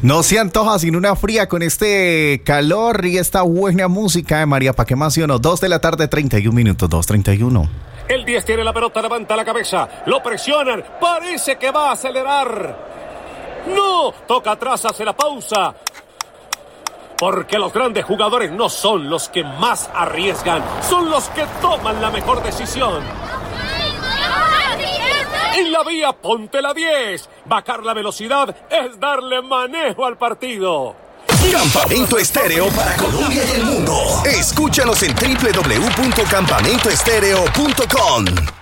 No se antoja sin una fría con este calor y esta buena música de María Paquemaciono. 2 de la tarde, 31 minutos, 2:31. El 10 tiene la pelota, levanta la cabeza, lo presionan, parece que va a acelerar. No, toca atrás, hace la pausa. Porque los grandes jugadores no son los que más arriesgan, son los que toman la mejor decisión. En la vía, ponte la 10. Bajar la velocidad es darle manejo al partido. Campamento Estéreo para Colombia y el mundo. Escúchanos en www.campamentoestereo.com.